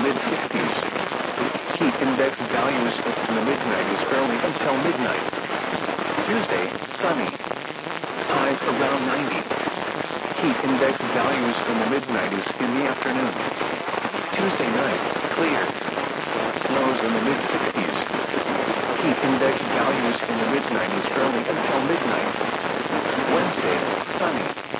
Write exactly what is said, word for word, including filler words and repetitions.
mid-fifties. Heat index values in the mid-nineties early until midnight. Tuesday, sunny. Highs around ninety. Heat index values in the mid-nineties in the afternoon. Tuesday night, clear. Lows in the mid-sixties. Heat index values in the mid-nineties early until midnight. Wednesday, sunny.